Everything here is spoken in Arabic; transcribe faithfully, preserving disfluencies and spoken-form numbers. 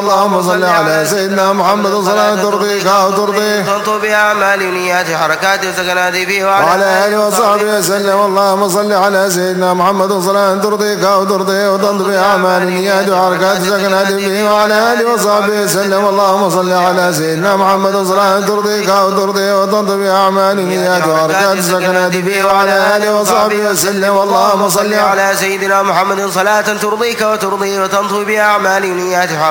اللهم صل على سيدنا محمد صلاة ترضيك وترضيه تنطو بأعمال نيات حركات وسكنات فيه وعلى آله وصحبه وسلم. اللهم صل على سيدنا محمد صلاة ترضيك وترضيه وتنطو بأعمال نيات حركات وسكنات فيه وعلى آله وصحبه وسلم. اللهم صل على سيدنا محمد صلاة ترضيك وترضيه وتنطو بأعمال نيات حركات وسكنات فيه وعلى آله وصحبه وسلم. اللهم صل على سيدنا محمد صلاة ترضيك وترضيه وتنطو بأعمال نيات